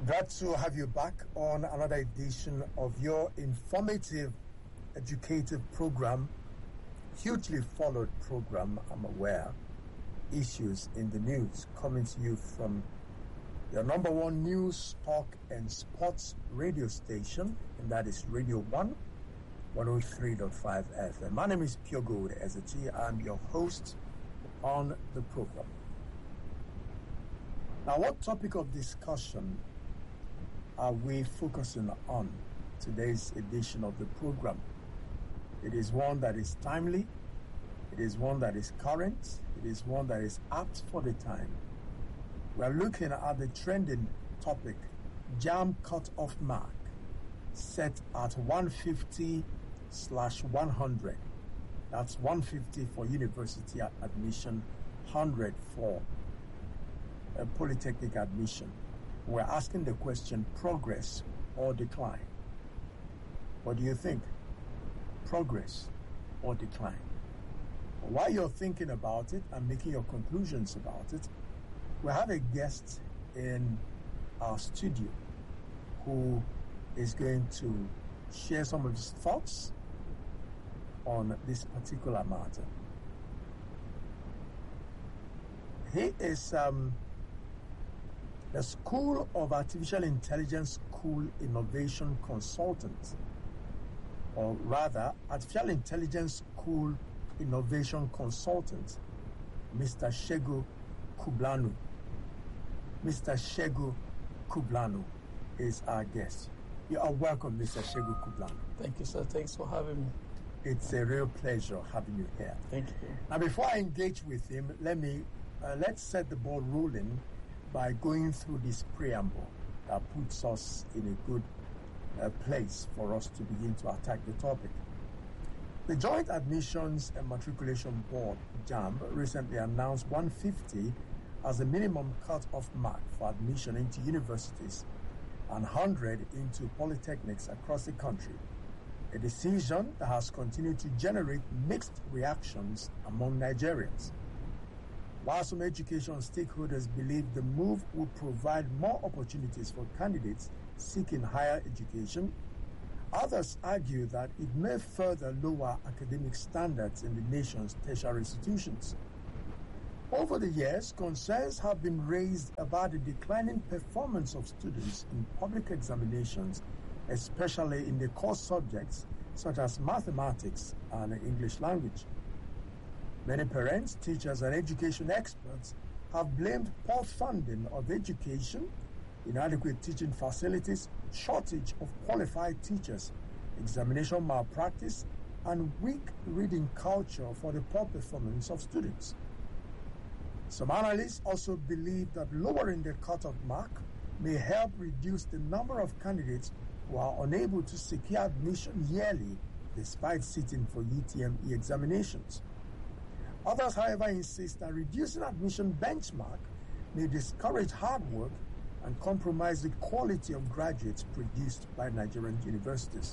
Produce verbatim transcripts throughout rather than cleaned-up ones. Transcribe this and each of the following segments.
Glad to have you back on another edition of your informative, educative program, hugely followed program, I'm aware, Issues in the News, coming to you from your number one news, talk and sports radio station, and that is Radio one, one oh three point five F M. My name is Pure Gold Ezeti. I'm your host on the program. Now, what topic of discussion are we focusing on today's edition of the program? It is one that is timely, it is one that is current, it is one that is apt for the time. We are looking at the trending topic, JAMB cut-off mark, set at one fifty slash one hundred. That's one fifty for university admission, one hundred for a polytechnic admission. We're asking the question, progress or decline? What do you think? Progress or decline? While you're thinking about it and making your conclusions about it, we have a guest in our studio who is going to share some of his thoughts on this particular matter. He is um, the School of Artificial Intelligence School Innovation Consultant, or rather, Artificial Intelligence School Innovation Consultant, Mister Segun Kublanu. Mister Segun Kublanu is our guest. You are welcome, Mister Segun Kublanu. Thank you, sir. Thanks for having me. It's a real pleasure having you here. Thank you. Now, before I engage with him, let me uh, let's set the ball rolling by going through this preamble that puts us in a good uh, place for us to begin to attack the topic. The Joint Admissions and Matriculation Board, JAMB, recently announced one fifty as a minimum cut-off mark for admission into universities and one hundred into polytechnics across the country, a decision that has continued to generate mixed reactions among Nigerians. While some education stakeholders believe the move will provide more opportunities for candidates seeking higher education, others argue that it may further lower academic standards in the nation's tertiary institutions. Over the years, concerns have been raised about the declining performance of students in public examinations, especially in the core subjects such as mathematics and English language. Many parents, teachers, and education experts have blamed poor funding of education, inadequate teaching facilities, shortage of qualified teachers, examination malpractice, and weak reading culture for the poor performance of students. Some analysts also believe that lowering the cut-off mark may help reduce the number of candidates who are unable to secure admission yearly despite sitting for U T M E examinations. Others, however, insist that reducing admission benchmark may discourage hard work and compromise the quality of graduates produced by Nigerian universities.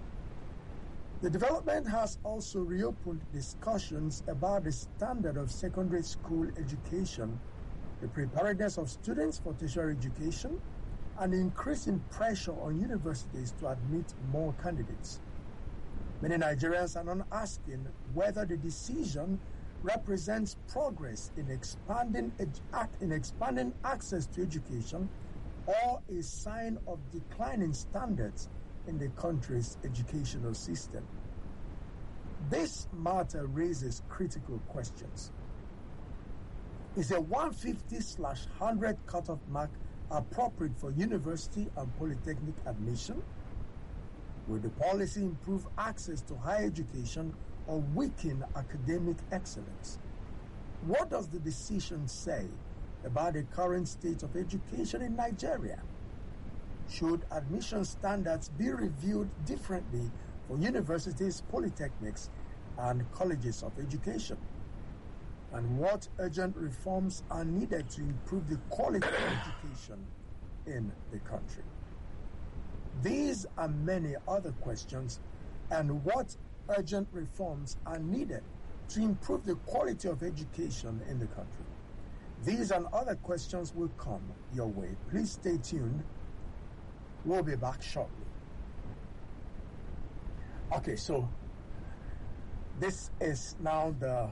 The development has also reopened discussions about the standard of secondary school education, the preparedness of students for tertiary education, and the increasing pressure on universities to admit more candidates. Many Nigerians are now asking whether the decision represents progress in expanding edu- in expanding access to education or a sign of declining standards in the country's educational system. This matter raises critical questions. Is a one fifty slash one hundred cutoff mark appropriate for university and polytechnic admission? Will the policy improve access to higher education or weaken academic excellence? What does the decision say about the current state of education in Nigeria? Should admission standards be reviewed differently for universities, polytechnics, and colleges of education? And what urgent reforms are needed to improve the quality of education in the country? These and many other questions, and what urgent reforms are needed to improve the quality of education in the country. These and other questions will come your way. Please stay tuned We'll be back shortly. Okay, so this is now the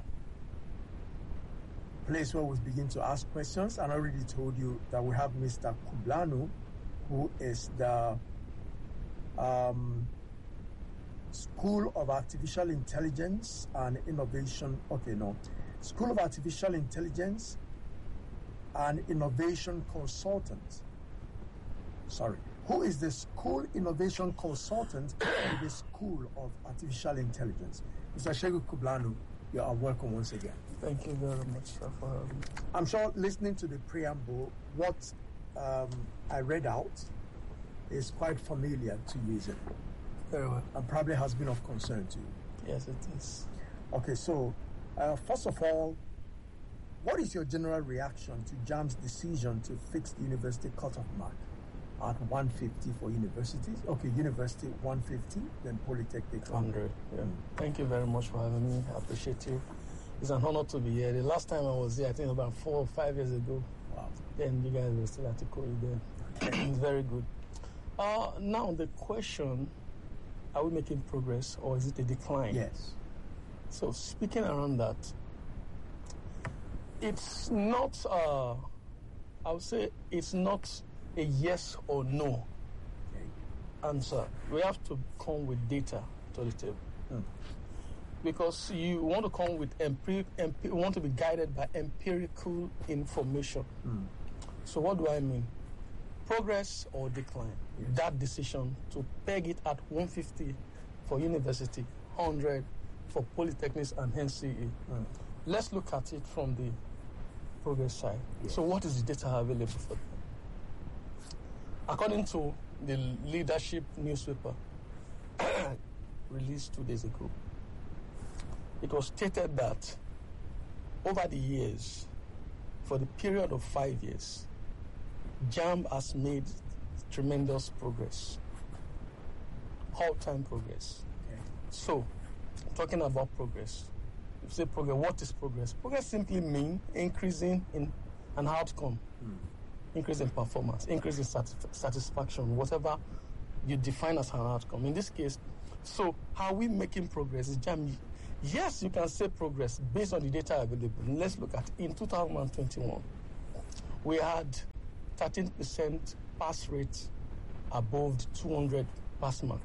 place where we begin to ask questions. And I already told you that we have Mister Kublanu, who is the um, School of Artificial Intelligence and Innovation. Okay, no. School of Artificial Intelligence and Innovation Consultant. Sorry. Who is the School Innovation Consultant with the School of Artificial Intelligence? Mister Shegun Kublanu, you are welcome once again. Thank you very much, sir, for having me. I'm sure listening to the preamble, what um, I read out is quite familiar to you, isn't it? Very well. And probably has been of concern to you. Yes, it is. Okay, so uh, first of all, what is your general reaction to JAMB's decision to fix the university cutoff mark at one fifty for universities? Okay, university one fifty, then Polytechnic one hundred. Yeah. Mm. Thank you very much for having me. I appreciate you. It's an honor to be here. The last time I was here, I think about four or five years ago. Wow. Then you guys were still at Ikoyi then. It's very good. Uh, now the question, are we making progress or is it a decline? Yes. So speaking around that, it's not, uh, I would say it's not a yes or no okay. answer. We have to come with data to the table. Hmm. Because you want to come with, empir- empir- want to be guided by empirical information. Hmm. So what do I mean? Progress or decline? Yes. That decision to peg it at one fifty for university, one hundred for polytechnics and N C E. Hmm. Let's look at it from the progress side. Yes. So what is the data available for them? According to the leadership newspaper released two days ago, it was stated that over the years, for the period of five years, JAMB has made tremendous progress, all-time progress. Okay. So, talking about progress, if you say progress, what is progress? Progress simply means increasing in an outcome, Mm. increase in performance, increase in satisf- satisfaction, whatever you define as an outcome. In this case, so how are we making progress? Is JAMB? Yes, you can say progress based on the data available. Let's look at in two thousand twenty-one, we had thirteen percent pass rate above the two hundred pass mark.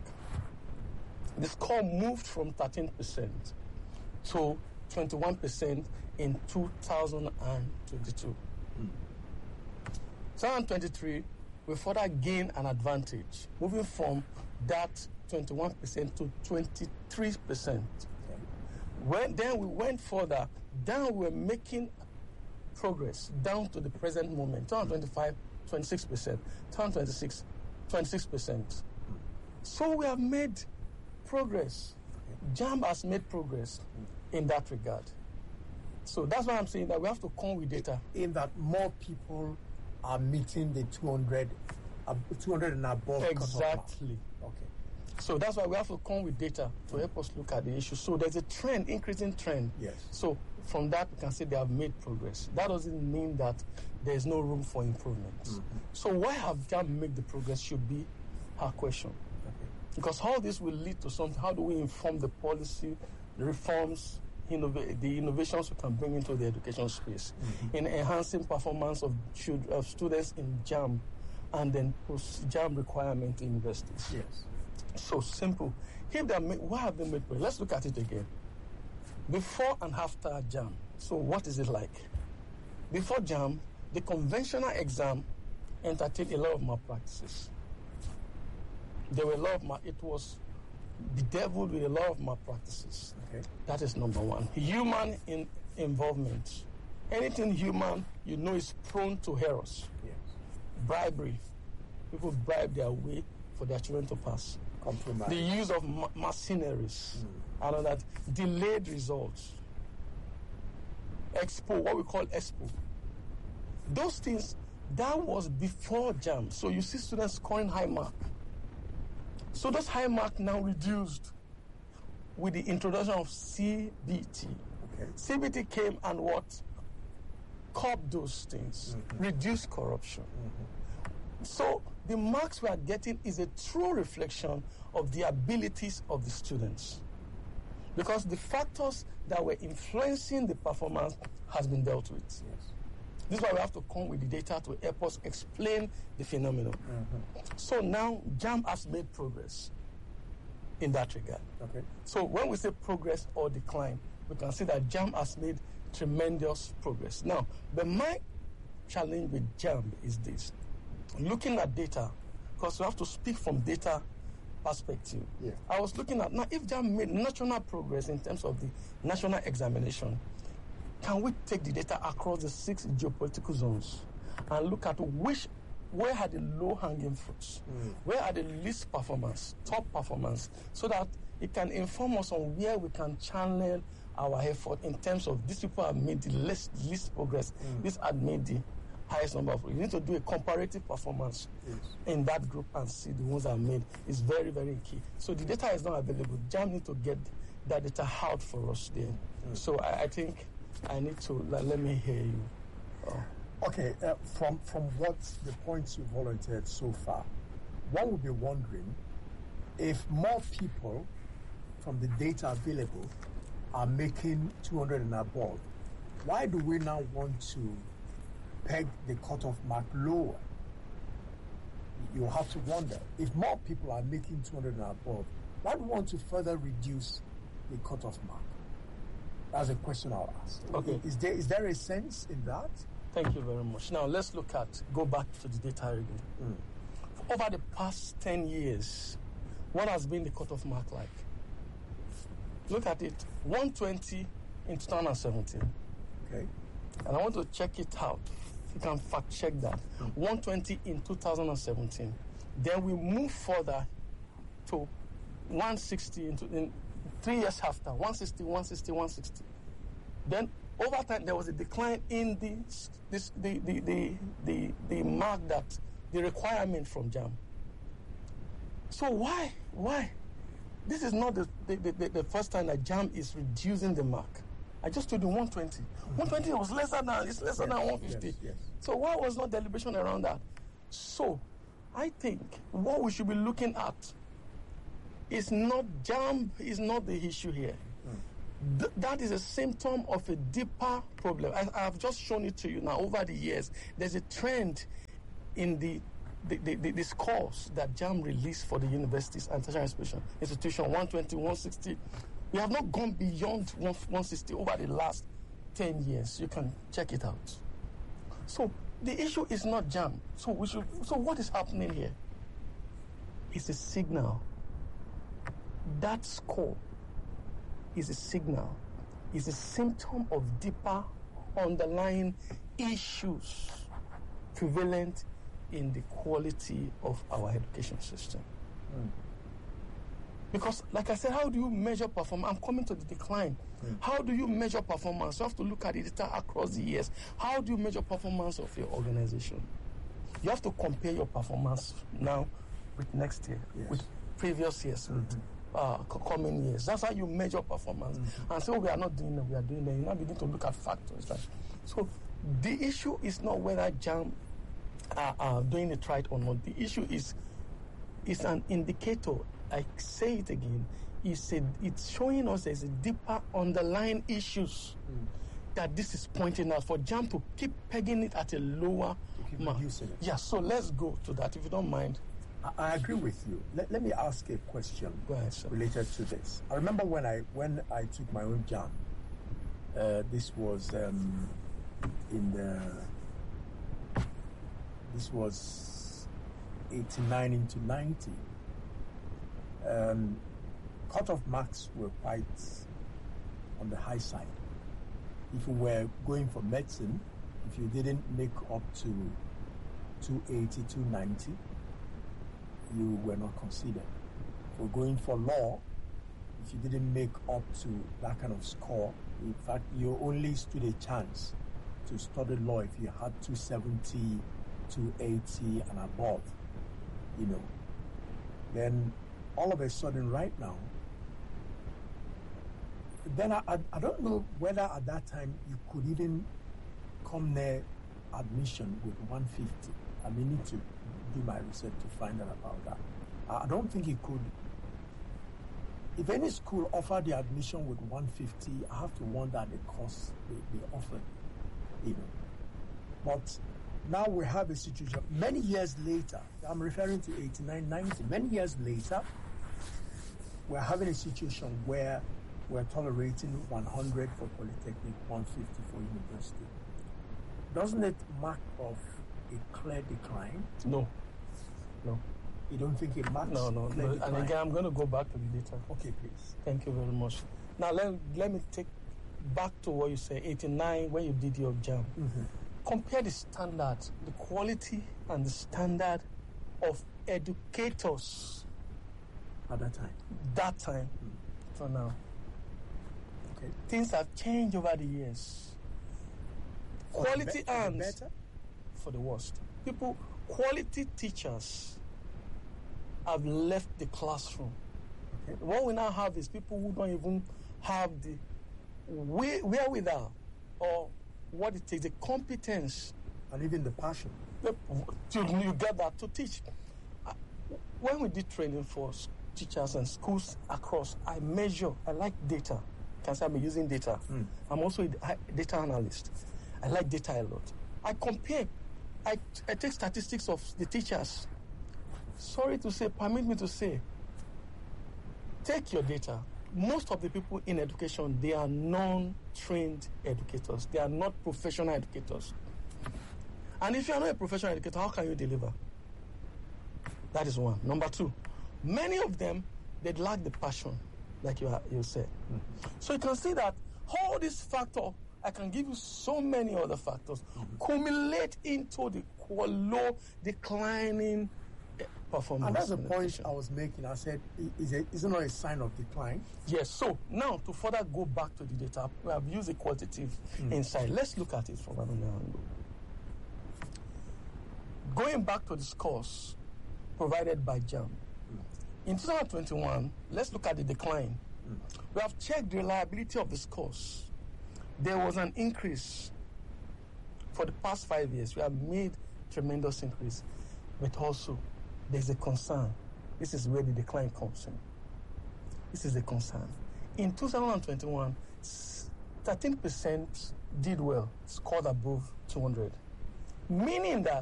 The score moved from thirteen percent to twenty-one percent in two thousand twenty-two. Mm. twenty twenty-three, we further gained an advantage, moving from that twenty-one percent to twenty-three percent. Okay. When, then we went further, down we're making progress down to the present moment. twenty twenty-five, twenty-six percent. twenty twenty-six, twenty-six percent. So we have made progress. JAMB has made progress in that regard. So that's why I'm saying that we have to come with data. In that more people are meeting the two hundred, uh, two hundred and above cutoff mark. Exactly. Okay. So that's why we have to come with data to help us look at the issue. So there's a trend, increasing trend. Yes. So from that, we can say they have made progress. That doesn't mean that there's no room for improvement. Mm-hmm. So why have JAMB made the progress should be our question. Okay. Because all this will lead to something. How do we inform the policy, the reforms, innov- the innovations we can bring into the education space Mm-hmm. in enhancing performance of, children, of students in JAMB and then post-JAMB requirement in universities? Yes. So simple. If they made, why have they made progress? Let's look at it again. Before and after JAMB. So what is it like? Before JAMB, the conventional exam entertained a lot of malpractices. There were a lot of mal- it was bedeviled with a lot of malpractices. Okay. That is number one. Human in involvement. Anything human, you know, is prone to errors. Yes. Bribery. People bribe their way for their children to pass. Compromise. The use of ma- mercenaries. Mm. And all that. Delayed results. Expo, what we call Expo. Those things, that was before JAMB. So you see students scoring high mark. So those high mark now reduced with the introduction of C B T. Okay. C B T came and what? Curbed those things. Mm-hmm. Reduced corruption. Mm-hmm. So the marks we are getting is a true reflection of the abilities of the students, because the factors that were influencing the performance has been dealt with. Yes. This is why we have to come with the data to help us explain the phenomenon. Mm-hmm. So now JAMB has made progress in that regard. Okay. So when we say progress or decline, we can see that JAMB has made tremendous progress. Now, but my challenge with JAMB is this. Looking at data, because we have to speak from data perspective. Yeah. I was looking at, now if JAMB made national progress in terms of the national examination, can we take the data across the six geopolitical zones and look at which, where are the low-hanging fruits, mm. where are the least performance, top performance, so that it can inform us on where we can channel our effort in terms of these people have made the least, least progress, mm. these have made the highest number of. You need to do a comparative performance yes. in that group and see the ones that are made. It's very, very key. So the data is not available. JAMB need to get that data out for us there. Mm. So I, I think I need to, like, let me hear you. Oh. Okay, uh, from, from what the points you volunteered so far, one would be wondering if more people from the data available are making two hundred and above, why do we now want to peg the cutoff mark lower? You have to wonder, if more people are making two hundred and above, why do we want to further reduce the cutoff mark? That's a question I'll ask. Okay. Is there, is there a sense in that? Thank you very much. Now let's look at, go back to the data again. Mm. Over the past ten years, what has been the cutoff mark like? Look at it, one twenty in two thousand seventeen. Okay. And I want to check it out. You can fact check that. Mm. one twenty in two thousand seventeen. Then we move further to one sixty in, in three years after, one sixty, one sixty, one sixty. Then over time there was a decline in the this the the the the, the mark that the requirement from JAMB. So why why? This is not the the, the, the first time that JAMB is reducing the mark. I just told you one twenty. Mm-hmm. one twenty was lesser than it's lesser yes, than one fifty. Yes, yes. So why was not deliberation around that? So I think what we should be looking at is not JAMB is not the issue here. Mm. Th- that is a symptom of a deeper problem. I, I have just shown it to you now. Over the years, there's a trend in the the, the, the, the scores that JAMB released for the universities and tertiary institution, institution one twenty, one sixty. We have not gone beyond one sixty over the last ten years. You can check it out. So the issue is not JAMB. So we should. So what is happening here? It's a signal. That score is a signal, is a symptom of deeper underlying issues prevalent in the quality of our education system. Mm. Because, like I said, how do you measure performance? I'm coming to the decline. Mm. How do you measure performance? You have to look at the data across the years. How do you measure performance of your organization? You have to compare your performance now with next year, yes. with previous years, mm-hmm. with uh, coming years. That's how you measure performance. Mm-hmm. And so we are not doing that, we are doing that. You now begin to look at factors. Right? So the issue is not whether JAMB are, are doing it right or not. The issue is is an indicator. I say it again. It's, a, it's showing us there's a deeper underlying issues mm. that this is pointing out for JAMB to keep pegging it at a lower mark. Yeah, so let's go to that, if you don't mind. I, I agree with you. Let, let me ask a question ahead, related to this. I remember when I when I took my own JAMB. Uh, this was um, in the. This was eighty-nine into ninety. Um, cut-off marks were quite on the high side. If you were going for medicine, if you didn't make up to two eighty, two ninety, you were not considered. For going for law, if you didn't make up to that kind of score, in fact, you only stood a chance to study law if you had two seventy, two eighty and above, you know. Then all of a sudden right now, then I, I, I don't know whether at that time you could even come near admission with one fifty. I may need to do my research to find out about that. I don't think it could. If any school offered the admission with one hundred fifty, I have to wonder the cost they, they offered, you know. But now we have a situation, many years later, I'm referring to eighty-nine, ninety, many years later, we're having a situation where we're tolerating one hundred for Polytechnic, one hundred fifty for university. Doesn't it mark off a clear decline? No, no. You don't think it marks No, no, clear no. decline? And again, I'm going to go back to the data. Okay, please. Thank you very much. Now, let, let me take back to what you said, eighty-nine, when you did your JAMB. Mm-hmm. Compare the standard, the quality and the standard of educators at that time. That time mm. to now. Okay. Things have changed over the years. For Quality be- and better? For the worst. People, quality teachers have left the classroom. Okay. What we now have is people who don't even have the way, wherewithal or what it takes, the competence. And even the passion. The, to, you get that to teach. Uh, when we did training for teachers and schools across, I measure, I like data. Can say I'm using data. Mm. I'm also a data analyst. I like data a lot. I compare, I, I take statistics of the teachers. Sorry to say, permit me to say, take your data. Most of the people in education, they are non-trained educators. They are not professional educators. And if you are not a professional educator, how can you deliver? That is one. Number two, many of them, they lack the passion, like you, you said. Mm-hmm. So you can see that all these factors, I can give you so many other factors, mm-hmm. accumulate into the low declining performance. And that's the point I was making. I said, is it, is it not a sign of decline? Yes. So now to further go back to the data, we have used a qualitative mm. insight. Let's look at it from another angle. Going back to the scores provided by JAMB. Mm. In twenty twenty-one, let's look at the decline. Mm. We have checked the reliability of the scores. There was an increase for the past five years. We have made tremendous increase, but also there's a concern. This is where the decline comes in. This is a concern. In two thousand twenty-one, thirteen percent did well, scored above two hundred. Meaning that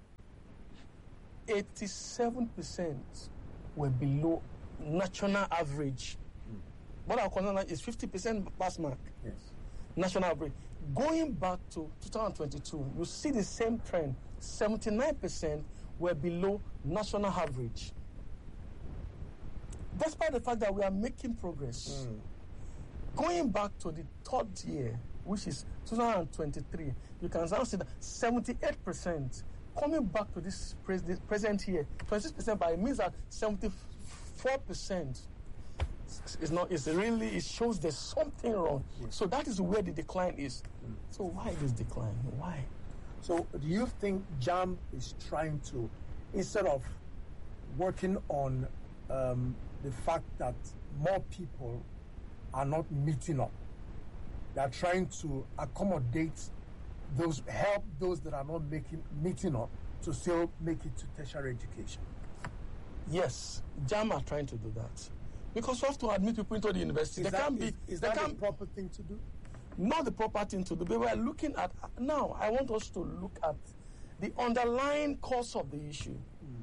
eighty-seven percent were below national average. Mm. What our concern is fifty percent pass mark. Yes. National average. Going back to two thousand twenty-two, you see the same trend. seventy-nine percent were below national average. Despite the fact that we are making progress. Mm. Going back to the third year, which is two thousand twenty-three, you can now see that seventy-eight percent coming back to this, pres- this present year, twenty-six percent, but it means that seventy-four percent is not, is really, it shows there's something wrong. Yes. So that is where the decline is. Mm. So why this decline? Why? So do you think JAMB is trying to, instead of working on um, the fact that more people are not meeting up, they are trying to accommodate those, help those that are not making meeting up to still make it to tertiary education? Yes, JAMB are trying to do that. Because we have to admit people into the university. Is they that, can't is, be, is they that can't, the proper thing to do? Not the proper thing to do, but we are looking at, now I want us to look at the underlying cause of the issue. Mm.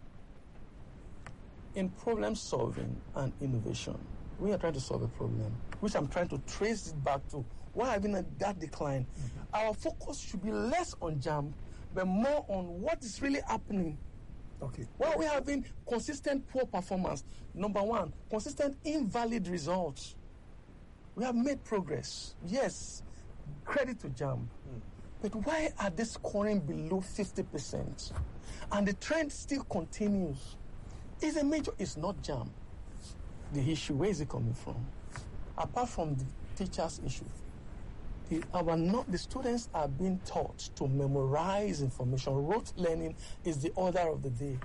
In problem solving and innovation, we are trying to solve a problem, which I'm trying to trace it back to why having a, that decline. Mm-hmm. Our focus should be less on JAMB, but more on what is really happening. Okay. Why are we having consistent poor performance? Number one, consistent invalid results. We have made progress. Yes, credit to JAMB. Mm. But why are they scoring below fifty percent? And the trend still continues. It's a major, it's not JAMB. The issue, where is it coming from? Apart from the teachers' issue, the, our not, the students are being taught to memorize information. Rote learning is the order of the day.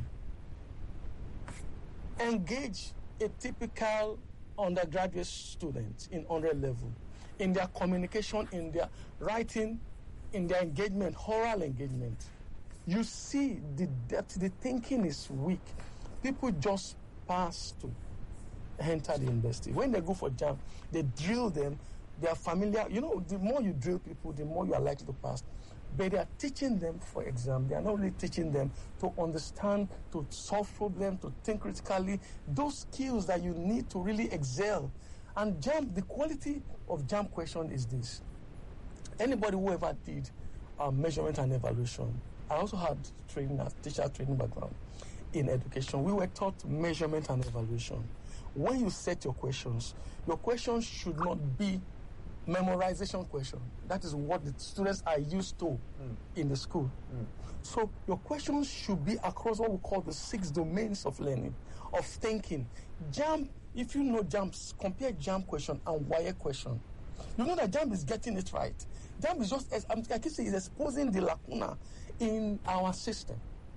Engage a typical undergraduate student in one hundred level in their communication, in their writing, in their engagement, oral engagement. you see the depth, the thinking is weak. People just pass to enter the university. When they go for JAMB, they drill them. They are familiar. You know, the more you drill people, the more you are likely to pass. But they are teaching them for exam. They are not really teaching them to understand, to solve problems, to think critically. Those skills that you need to really excel. And JAMB, the quality of JAMB question is this. Anybody who ever did uh, measurement and evaluation, I also had training, as teacher training background in education. We were taught measurement and evaluation. When you set your questions, your questions should not be memorization question. That is what the students are used to mm. in the school. Mm. So your questions should be across what we call the six domains of learning, of thinking. JAMB, if you know JAMB, compare JAMB question and WAEC question. You know that JAMB is getting it right. JAMB is just, I keep saying, is exposing the lacuna in our system.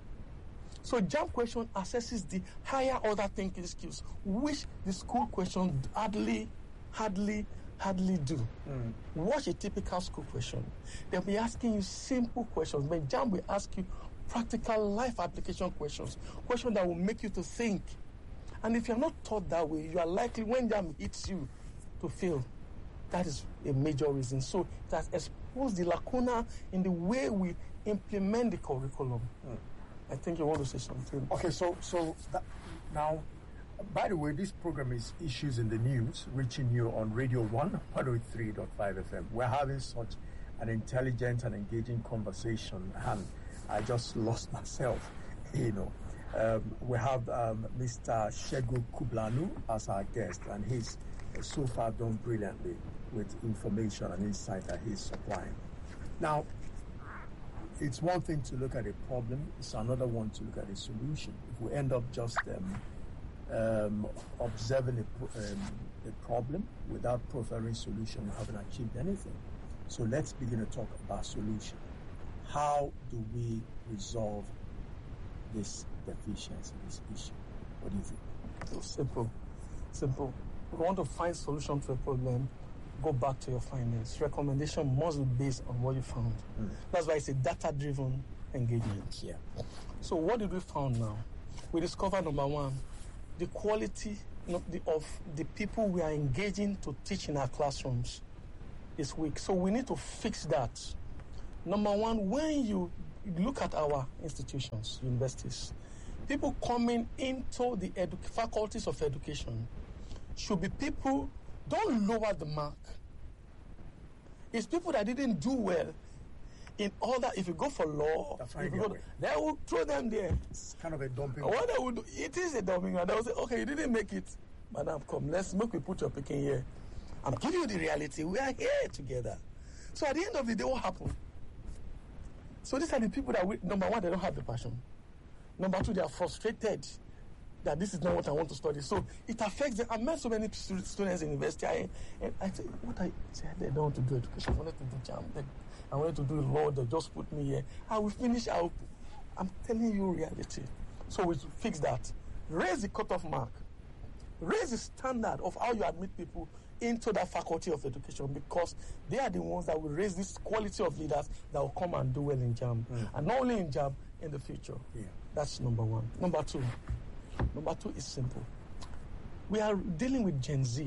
So JAMB question assesses the higher order thinking skills, which the school question hardly, hardly, hardly do. Mm. Watch a typical school question. They'll be asking you simple questions, but JAMB will ask you practical life application questions, questions that will make you to think. And if you're not taught that way, you are likely, when JAMB hits you, to fail. That is a major reason. So it has exposed the lacuna in the way we implement the curriculum. Mm. I think you want to say something. Okay, so so that, now, by the way, this program is Issues in the News, reaching you on Radio one, one oh three point five F M. We're having such an intelligent and engaging conversation, and I just lost myself, you know. Um, we have um, Mister Segun Kublanu as our guest, and he's uh, so far done brilliantly with information and insight that he's supplying. Now, it's one thing to look at a problem, it's another one to look at a solution. If we end up just um, um, observing a, pro- um, a problem without providing solution, we haven't achieved anything. So let's begin to talk about solution. How do we resolve this deficiency, this issue? What do you think? It's simple. Simple. If you want to find solution to a problem, go back to your findings. Recommendation must be based on what you found. Mm. That's why it's a data-driven engagement. Yeah. So what did we find now? We discovered, number one, the quality of the people we are engaging to teach in our classrooms is weak. So we need to fix that. Number one, when you look at our institutions, universities, people coming into the edu- faculties of education should be people. Don't lower the mark. It's people that didn't do well in order, if you go for law, if you go to, they will throw them there. It's kind of a dumping. What they will do, it is a dumping. And they will say, okay, you didn't make it. Madam, come, let's make we put your picking here. I'm giving you the reality. We are here together. So at the end of the day, what happened? So these are the people that, we, number one, they don't have the passion. Number two, they are frustrated that this is not what I want to study. So it affects them. I met so many students in university. I, and I said, what I said, they don't want to do education. I wanted to do JAMB. I wanted to do law. They just put me here. I will finish. I will, I'm telling you reality. So we fix that. Raise the cutoff mark. Raise the standard of how you admit people into that faculty of education, because they are the ones that will raise this quality of leaders that will come and do well in JAMB. Mm. And not only in JAMB, in the future. Yeah. That's number one. Number two. Number two is simple. We are dealing with Gen Z.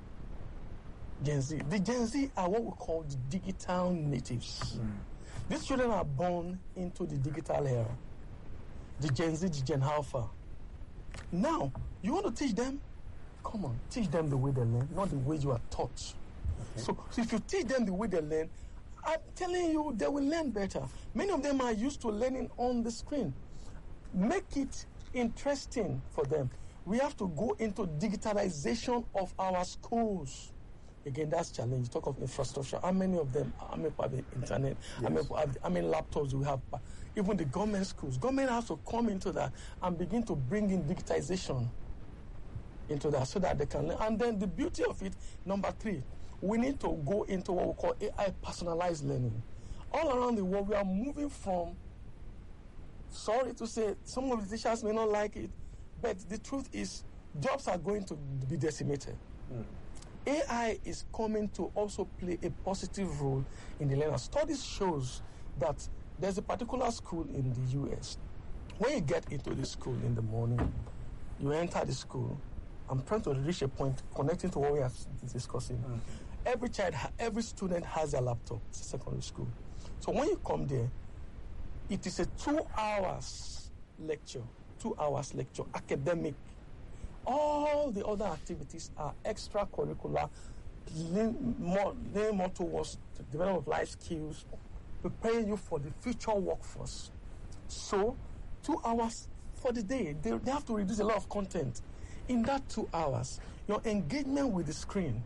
Gen Z. The Gen Z are what we call the digital natives. Mm. These children are born into the digital era. The Gen Z, the Gen Alpha. Now, you want to teach them? Come on, teach them the way they learn, not the way you are taught. Okay. So, so if you teach them the way they learn, I'm telling you, they will learn better. Many of them are used to learning on the screen. Make it interesting for them. We have to go into digitalization of our schools. Again, that's challenge. Talk of infrastructure. How many of them? How many have the internet? Yes. How, many, how many laptops do we have? Even the government schools. Government has to come into that and begin to bring in digitization into that so that they can learn. And then the beauty of it, number three, we need to go into what we call A I personalized learning. All around the world, we are moving from, sorry to say, some of the teachers may not like it, but the truth is jobs are going to be decimated. Mm. A I is coming to also play a positive role in the learner. Studies shows that There's a particular school in the U S. When you get into the school in the morning, you enter the school. I'm trying to reach a point connecting to what we are discussing. Mm-hmm. Every child, every student has a laptop. It's a secondary school. So when you come there, it is a two hours lecture, two hours lecture, academic. All the other activities are extracurricular, lean more, lean more towards the development of life skills, preparing you for the future workforce. So, two hours for the day. They, they have to reduce a lot of content. In that two hours, your engagement with the screen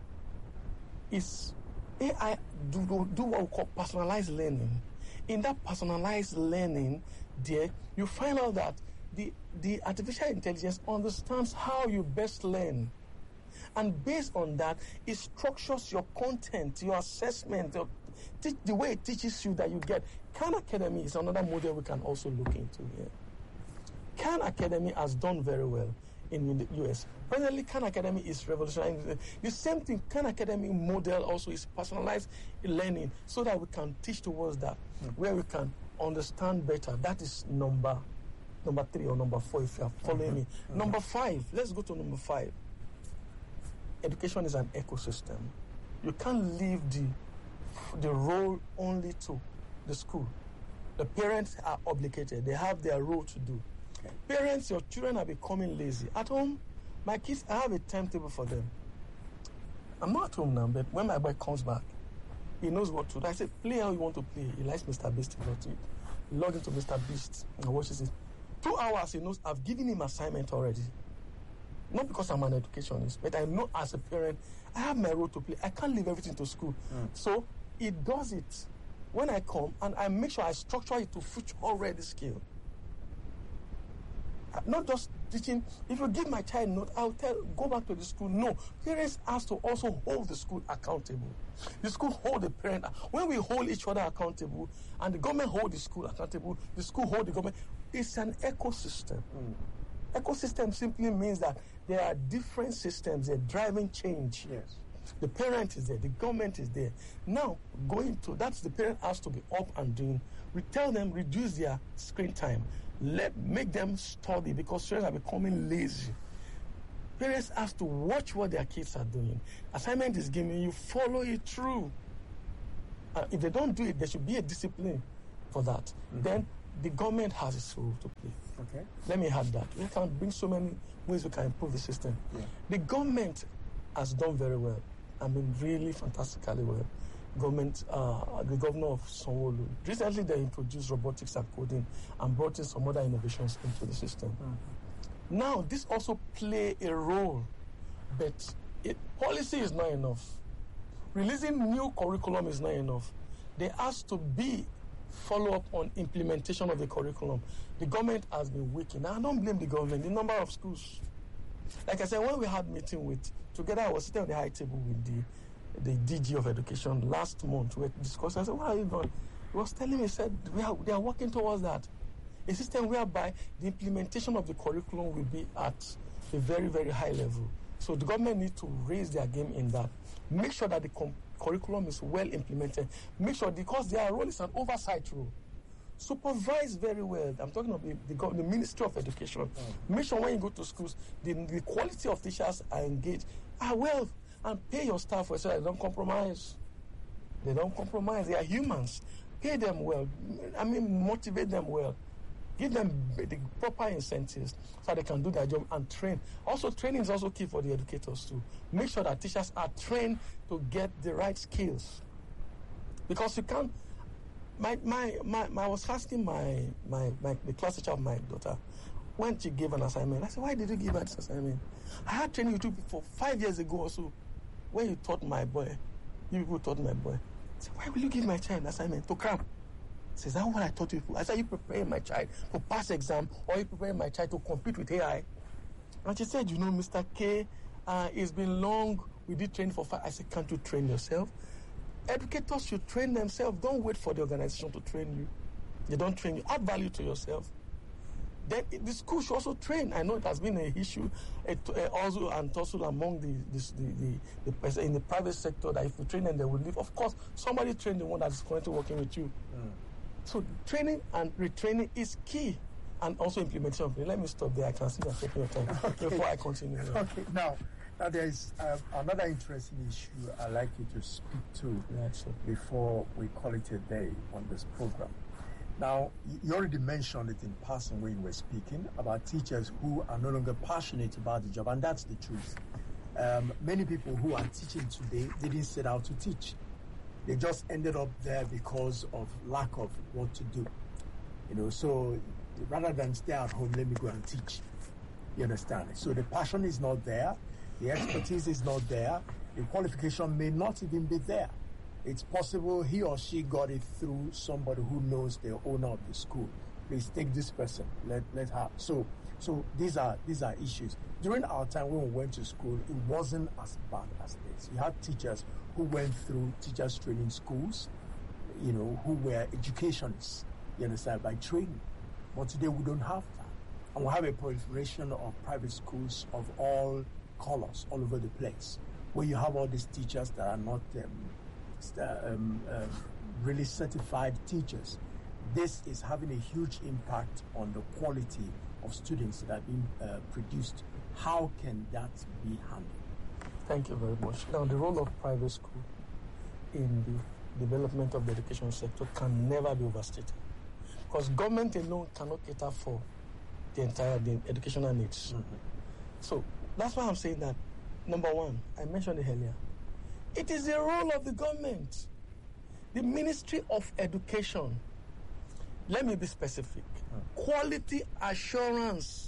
is A I do, do, do what we call personalized learning. In that personalized learning, there, you find out that the, the artificial intelligence understands how you best learn. And based on that, it structures your content, your assessment, your, the way it teaches you that you get. Khan Academy is another model we can also look into here. Khan Academy has done very well in the U S. Presently, Khan Academy is revolutionizing. The same thing, Khan Academy model also is personalized learning so that we can teach towards that, mm. where we can understand better. That is number number three or number four if you are following mm-hmm. me. Mm-hmm. Number five, let's go to number five. Education is an ecosystem. You can't leave the the role only to the school. The parents are obligated. They have their role to do. Parents, your children are becoming lazy. At home, my kids, I have a timetable for them. I'm not at home now, but when my boy comes back, he knows what to do. I say, play how you want to play. He likes Mister Beast a lot. He logs into Mister Beast and watches it. Two hours, he knows I've given him assignment already. Not because I'm an educationist, but I know as a parent, I have my role to play. I can't leave everything to school. Mm. So he does it when I come, and I make sure I structure it to future-ready skill. Not just teaching. If you give my child note, I'll tell, go back to the school. No, parents have to also hold the school accountable. The school hold the parent. When we hold each other accountable, and the government hold the school accountable, the school hold the government. It's an ecosystem. Mm. Ecosystem simply means that there are different systems. They're driving change. Yes. The parent is there. The government is there. Now, going to that's the parent has to be up and doing. We tell them reduce their screen time. Let make them study because students are becoming lazy. Parents have to watch what their kids are doing. Assignment is given, you follow it through. Uh, if they don't do it, there should be a discipline for that. Mm-hmm. Then the government has its role to play. Okay. Let me add that. We can bring so many ways we can improve the system. Yeah. The government has done very well. I mean, really fantastically well. Government, uh, the governor of Sanwo-Olu, recently they introduced robotics and coding and brought in some other innovations into the system. Mm-hmm. Now, this also play a role, but it, policy is not enough. Releasing new curriculum is not enough. There has to be follow-up on implementation of the curriculum. The government has been weak. Now, I don't blame the government. The number of schools. Like I said, when we had meeting with, together I was sitting on the high table with the the D G of Education last month. We were discussing. I said, "What are you doing?" He was telling me, he said, we are, they are working towards that. A system whereby the implementation of the curriculum will be at a very, very high level. So the government needs to raise their game in that. Make sure that the com- curriculum is well implemented. Make sure, because their role is an oversight role. Supervise very well. I'm talking about the, the, the Ministry of Education. Mm. Make sure when you go to schools, the, the quality of teachers are engaged, are well, and pay your staff well so they don't compromise. They don't compromise. They are humans. Pay them well. I mean, motivate them well. Give them the proper incentives so they can do their job and train. Also, training is also key for the educators too. Make sure that teachers are trained to get the right skills. Because you can't. My my my, my I was asking my, my my the class teacher of my daughter when she gave an assignment. I said, "Why did you give her this assignment?" I had training with you before five years ago or so. When you taught my boy, you people taught my boy. I said, "Why will you give my child an assignment to cram?" He says, "Is that what I taught you?" I said, "You preparing my child to pass exam, or you preparing my child to compete with A I?" And she said, "You know, Mister K, uh, it's been long. We did train for five." I said, "Can't you train yourself?" Educators should train themselves. Don't wait for the organization to train you. They don't train you. Add value to yourself. Then the school should also train. I know it has been an issue uh, uh, also and tussle among the, this, the, the, the in the private sector that if you train them, they will leave. Of course, somebody train the one that is currently working with you. Mm. So training and retraining is key, and also implementation. Let me stop there. I can see you're taking your time Okay. before I continue. Okay, now, now there is uh, another interesting issue I'd like you to speak to Yeah, sure. before we call it a day on this program. Now, y- you already mentioned it in passing when you were speaking about teachers who are no longer passionate about the job, and that's the truth. Um, many people who are teaching today didn't set out to teach. They just ended up there because of lack of what to do. You know, so rather than stay at home, let me go and teach. You understand? So the passion is not there, the expertise is not there, the qualification may not even be there. It's possible he or she got it through somebody who knows the owner of the school. Please take this person. Let let her. So so these are these are issues. During our time when we went to school, it wasn't as bad as this. You had teachers who went through teachers training schools, you know, who were educationists, you understand, by training. But today we don't have that. And we have a proliferation of private schools of all colors all over the place, where you have all these teachers that are not um, um, um, really certified teachers. This is having a huge impact on the quality of students that are being uh, produced. How can that be handled? Thank you very much. Now, the role of private school in the development of the education sector can never be overstated, because government alone cannot cater for the entire the educational needs. Mm-hmm. So that's why I'm saying that, number one, I mentioned it earlier, it is the role of the government, the Ministry of Education. Let me be specific. Quality assurance,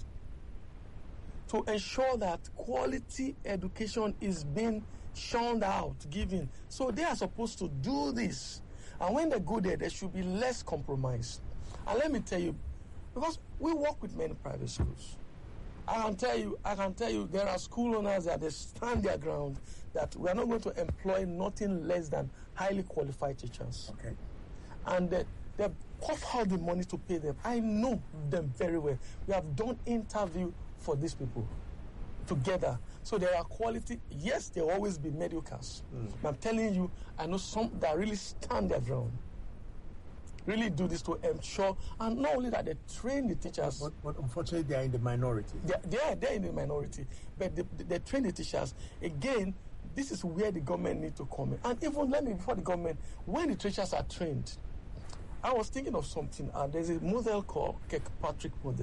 to ensure that quality education is being shunned out, given. So they are supposed to do this. And when they go there, there should be less compromise. And let me tell you, because we work with many private schools, I can tell you, I can tell you, there are school owners that they stand their ground that we are not going to employ nothing less than highly qualified teachers. Okay. And they, they cough out the money to pay them. I know them very well. We have done interview for these people together. So there are quality. Yes, there will always be mediocres. Mm. But I'm telling you, I know some that really stand their ground. Really do this to ensure, and not only that, they train the teachers. But, but unfortunately, they are in the minority. They, they are they're in the minority, but they, they train the teachers. Again, this is where the government need to come in. And even let me before the government, when the teachers are trained, I was thinking of something. Uh, there's a model called Kirkpatrick model.